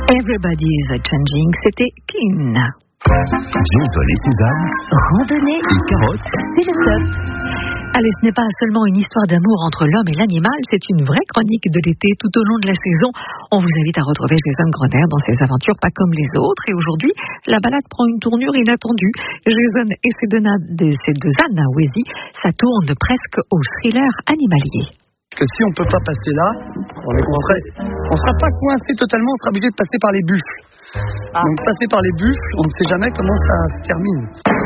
Everybody is changing, c'était Kin. Jason et Sésame, Randonnée et carottes, c'est le top. Allez, ce n'est pas seulement une histoire d'amour entre l'homme et l'animal, c'est une vraie chronique de l'été tout au long de la saison. On vous invite à retrouver Jason Grenier dans ses aventures pas comme les autres. Et aujourd'hui, la balade prend une tournure inattendue. Jason et ses deux ânes, Wheezy, ça tourne presque au thriller animalier. Que si on peut pas passer là, on sera pas coincé totalement, on sera obligé de passer par les buffles. Donc passer par les buffles, on ne sait jamais comment ça se termine.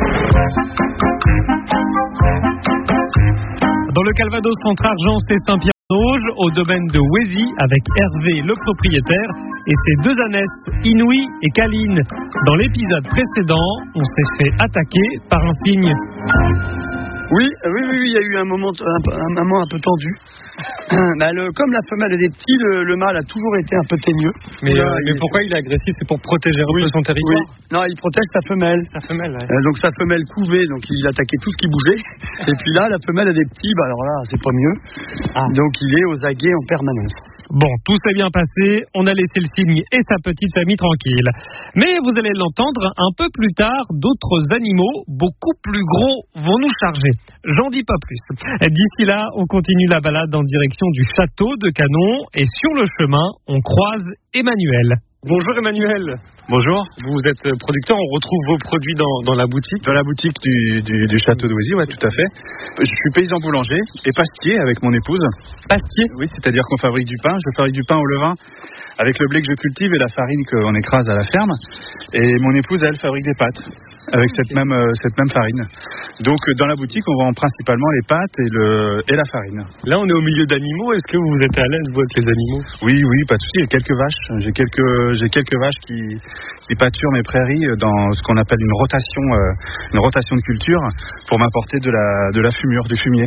Dans le Calvados entre Argence et Saint-Pierre-d'Auge, au domaine de Wheezy, avec Hervé, le propriétaire, et ses deux ânesses, Inouï et Kaline. Dans l'épisode précédent, on s'est fait attaquer par un cygne. Oui, il y a eu un moment un peu tendu. Comme la femelle a des petits, le mâle a toujours été un peu teigneux. Mais pourquoi il est agressif? C'est pour protéger un peu son territoire? Oui. Non, il protège sa femelle. Donc sa femelle couvait, donc il attaquait tout ce qui bougeait. Et puis là, la femelle a des petits, alors là, c'est pas mieux. Donc il est aux aguets en permanence. Bon, tout s'est bien passé, on a laissé le cygne et sa petite famille tranquille. Mais vous allez l'entendre, un peu plus tard, d'autres animaux, beaucoup plus gros, vont nous charger. J'en dis pas plus. D'ici là, on continue la balade en direction du château de Canon et sur le chemin, on croise Emmanuel. Bonjour Emmanuel. Bonjour. Vous êtes producteur, on retrouve vos produits dans la boutique. Dans la boutique du château de Wheezy, ouais, tout à fait. Je suis paysan boulanger et pastier avec mon épouse. Pastier? Oui, c'est-à-dire qu'on fabrique du pain. Je fabrique du pain au levain avec le blé que je cultive et la farine qu'on écrase à la ferme. Et mon épouse, elle, fabrique des pâtes avec cette même farine. Donc dans la boutique, on vend principalement les pâtes et la farine. Là, on est au milieu d'animaux. Est-ce que vous êtes à l'aise, vous, avec les animaux? Oui, pas de souci. J'ai quelques vaches. J'ai quelques vaches qui pâturent mes prairies dans ce qu'on appelle une rotation de culture pour m'apporter de la fumure, du fumier.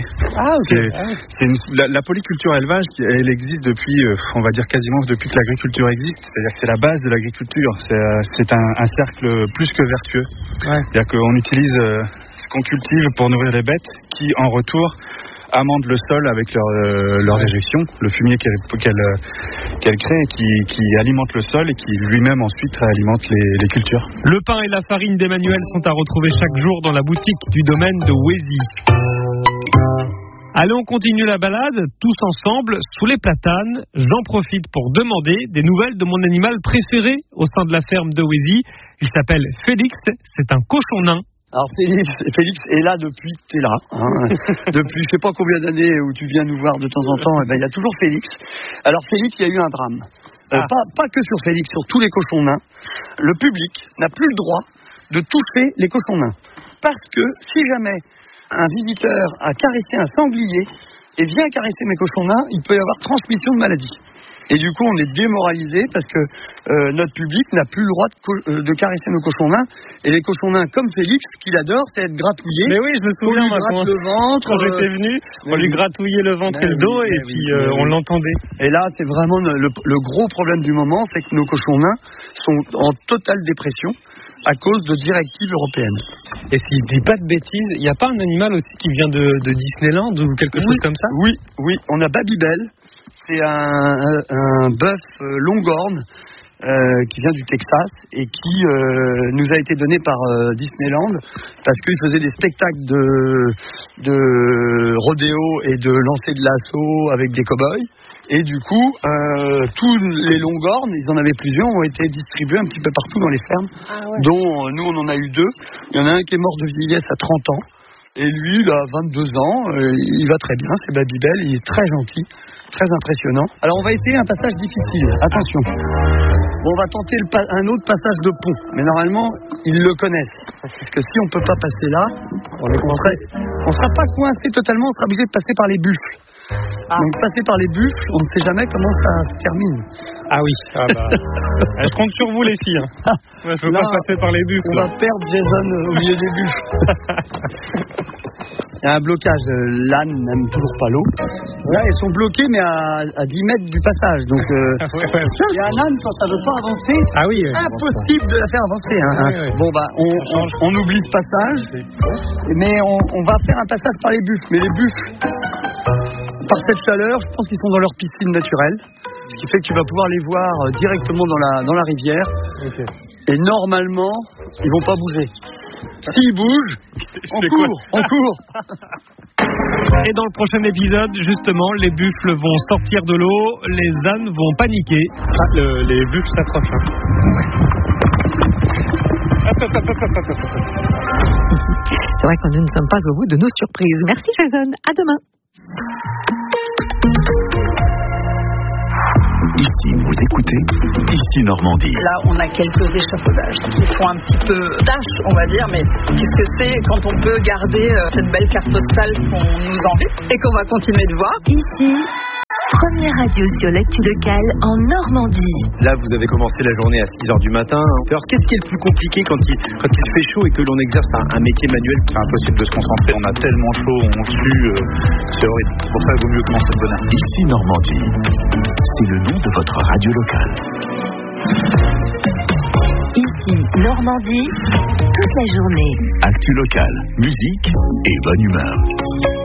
La polyculture élevage, elle existe depuis, on va dire quasiment depuis que l'agriculture existe. C'est-à-dire que c'est la base de l'agriculture. C'est un cercle plus que vertueux. Ouais. C'est-à-dire qu'on utilise ce qu'on cultive pour nourrir les bêtes qui, en retour, amendent le sol avec leur déjection, le fumier qu'elle crée et qui alimente le sol et qui lui-même ensuite alimente les cultures. Le pain et la farine d'Emmanuel sont à retrouver chaque jour dans la boutique du domaine de Wheezy. Allez, on continue la balade, tous ensemble, sous les platanes. J'en profite pour demander des nouvelles de mon animal préféré au sein de la ferme de Wheezy. Il s'appelle Félix, c'est un cochon nain. Alors Félix est là depuis que tu es là. Depuis je sais pas combien d'années où tu viens nous voir de temps en temps, il y a toujours Félix. Alors Félix, il y a eu un drame. Pas que sur Félix, sur tous les cochons nains. Le public n'a plus le droit de toucher les cochons nains. Parce que si jamais un visiteur a caressé un sanglier et vient caresser mes cochons nains, il peut y avoir transmission de maladie. Et du coup, on est démoralisé parce que notre public n'a plus le droit de caresser nos cochons nains. Et les cochons nains, comme Félix, ce qu'il adore, c'est être gratouillé. Mais oui, je me souviens, on lui gratte le ventre. Quand j'étais venu, on lui gratouillait le ventre et le dos, et puis on l'entendait. Et là, c'est vraiment le gros problème du moment, c'est que nos cochons nains sont en totale dépression à cause de directives européennes. Et si je dis pas de bêtises, il n'y a pas un animal aussi qui vient de Disneyland ou quelque chose comme ça? Oui, on a Babybel. C'est un bœuf longhorn qui vient du Texas et qui nous a été donné par Disneyland parce qu'il faisait des spectacles de rodéo et de lancer de lasso avec des cow-boys. Et du coup, tous les longhorns, ils en avaient plusieurs, ont été distribués un petit peu partout dans les fermes, dont nous on en a eu 2. Il y en a un qui est mort de vieillesse à 30 ans. Et lui, il a 22 ans, il va très bien, c'est Babybel, il est très gentil, très impressionnant. Alors on va essayer un passage difficile, attention. Bon, on va tenter un autre passage de pont, mais normalement, ils le connaissent. Parce que si on ne peut pas passer là, on ne sera pas coincé totalement, on sera obligé de passer par les buffles. Donc passer par les buffles, on ne sait jamais comment ça se termine. Ah oui, je compte sur vous les filles. Je ne veux pas passer par les buffles. On va perdre Jason au milieu des buffles. Il y a un blocage, l'âne n'aime toujours pas l'eau. Là, ils sont bloqués, mais à 10 mètres du passage. Donc, il y a un âne, quand ça ne veut pas avancer, impossible de la faire avancer. Bon, on oublie ce passage, mais on va faire un passage par les buffles. Mais les buffles, par cette chaleur, je pense qu'ils sont dans leur piscine naturelle. ce qui fait que tu vas pouvoir les voir directement dans la rivière. Okay. Et normalement, ils vont pas bouger. S'ils bougent, on court. Et dans le prochain épisode, justement, les buffles vont sortir de l'eau, les ânes vont paniquer. Les buffles s'approchent. Hein. C'est vrai que nous ne sommes pas au bout de nos surprises. Merci Jason, à demain. Ici, vous écoutez, ici Normandie. Là, on a quelques échafaudages qui font un petit peu tâche, on va dire, mais qu'est-ce que c'est quand on peut garder cette belle carte postale qu'on nous envie et qu'on va continuer de voir. Ici, première radio sur l'actu locale en Normandie. Là, vous avez commencé la journée à 6h du matin. Alors, qu'est-ce qui est le plus compliqué quand il fait chaud et que l'on exerce un métier manuel? C'est impossible de se concentrer. On a tellement chaud, on sue, c'est horrible. C'est pour ça qu'il vaut mieux commencer de bonne heure. Ici Normandie, c'est le nom de votre radio locale. Ici, Normandie, toute la journée. Actu locale, musique et bonne humeur.